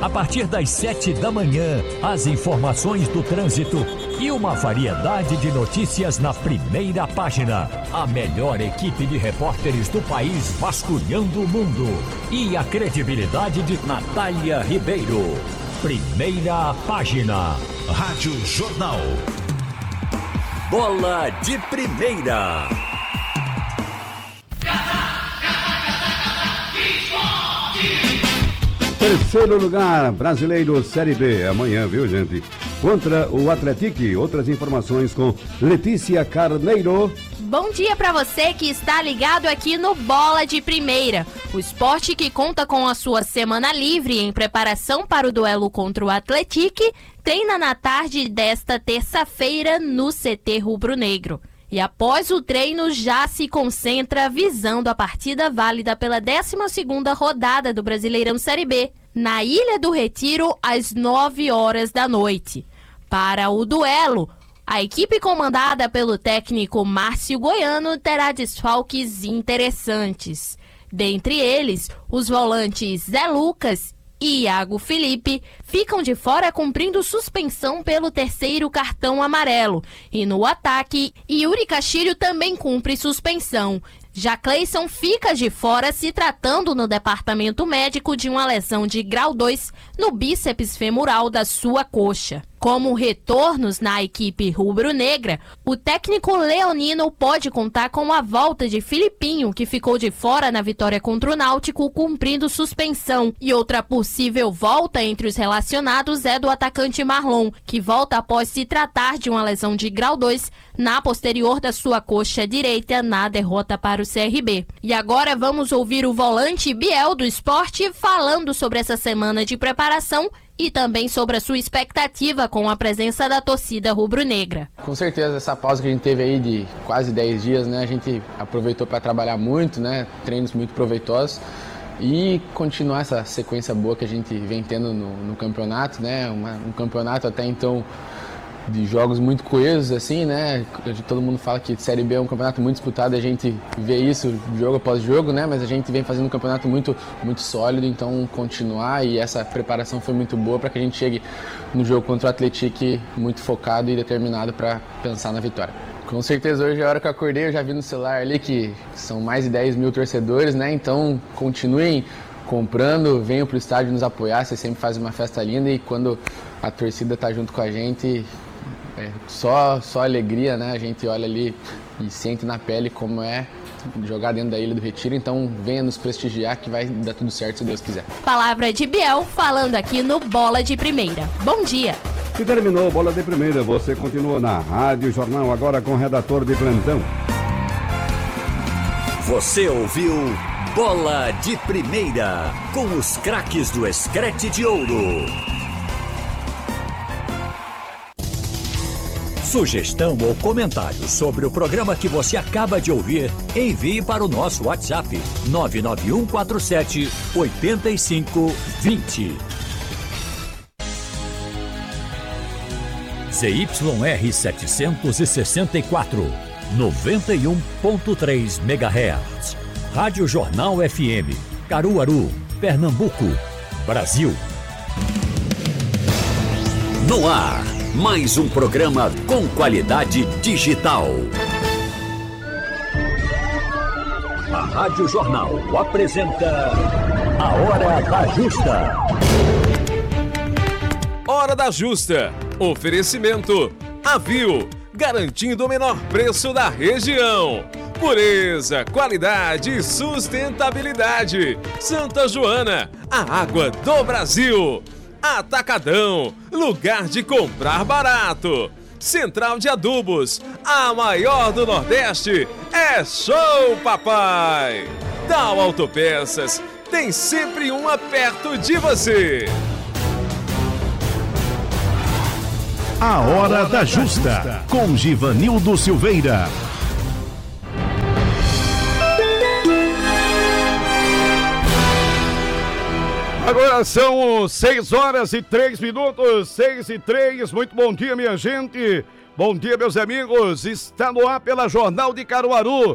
a partir das 7 da manhã, as informações do trânsito e uma variedade de notícias na primeira página. A melhor equipe de repórteres do país vasculhando o mundo. E a credibilidade de Natália Ribeiro. Primeira página. Rádio Jornal. Bola de Primeira. Terceiro lugar, Brasileiro Série B. Amanhã, viu, gente? Contra o Atlético. Outras informações com Letícia Carneiro. Bom dia para você que está ligado aqui no Bola de Primeira. O esporte que conta com a sua semana livre em preparação para o duelo contra o Atlético treina na tarde desta terça-feira no CT Rubro-Negro. E após o treino já se concentra visando a partida válida pela 12ª rodada do Brasileirão Série B, na Ilha do Retiro, às 9 horas da noite. Para o duelo, a equipe comandada pelo técnico Márcio Goiano terá desfalques interessantes. Dentre eles, os volantes Zé Lucas e Iago Felipe ficam de fora cumprindo suspensão pelo 3º cartão amarelo. E no ataque, Yuri Castilho também cumpre suspensão. Já Cleison fica de fora se tratando no departamento médico de uma lesão de grau 2 no bíceps femoral da sua coxa. Como retornos na equipe rubro-negra, o técnico leonino pode contar com a volta de Filipinho, que ficou de fora na vitória contra o Náutico, cumprindo suspensão. E outra possível volta entre os relacionados é do atacante Marlon, que volta após se tratar de uma lesão de grau 2 na posterior da sua coxa direita na derrota para o CRB. E agora vamos ouvir o volante Biel do Sport falando sobre essa semana de preparação e também sobre a sua expectativa com a presença da torcida rubro-negra. Com certeza, essa pausa que a gente teve aí de quase 10 dias, né, a gente aproveitou para trabalhar muito, né, treinos muito proveitosos e continuar essa sequência boa que a gente vem tendo no campeonato, né, um campeonato até então de jogos muito coesos, assim, né? Todo mundo fala que Série B é um campeonato muito disputado, a gente vê isso jogo após jogo, né? Mas a gente vem fazendo um campeonato muito, muito sólido, então continuar, e essa preparação foi muito boa para que a gente chegue no jogo contra o Atlético muito focado e determinado para pensar na vitória. Com certeza, hoje, a hora que eu acordei, eu já vi no celular ali que são mais de 10 mil torcedores, né? Então continuem comprando, venham para o estádio nos apoiar, você sempre faz uma festa linda, e quando a torcida está junto com a gente, só alegria, né? A gente olha ali e sente na pele como é jogar dentro da Ilha do Retiro. Então venha nos prestigiar que vai dar tudo certo se Deus quiser. Palavra de Biel falando aqui no Bola de Primeira. Bom dia! E terminou o Bola de Primeira. Você continua na Rádio Jornal agora com o redator de plantão. Você ouviu Bola de Primeira com os craques do Escrete de Ouro. Sugestão ou comentário sobre o programa que você acaba de ouvir, envie para o nosso WhatsApp 99147-8520. ZYR 764, 91.3 MHz. Rádio Jornal FM, Caruaru, Pernambuco, Brasil. No ar, mais um programa com qualidade digital. A Rádio Jornal apresenta A Hora da Justa. Hora da Justa. Oferecimento Avio, garantindo o menor preço da região. Pureza, qualidade e sustentabilidade. Santa Joana, a água do Brasil. Atacadão, lugar de comprar barato. Central de Adubos, a maior do Nordeste. É show, papai! Dal Autopeças, tem sempre uma perto de você. A Hora da Justa, com Givanildo Silveira. Agora são 6h03, 6h03. Muito bom dia, minha gente. Bom dia, meus amigos. Está no ar pela Jornal de Caruaru.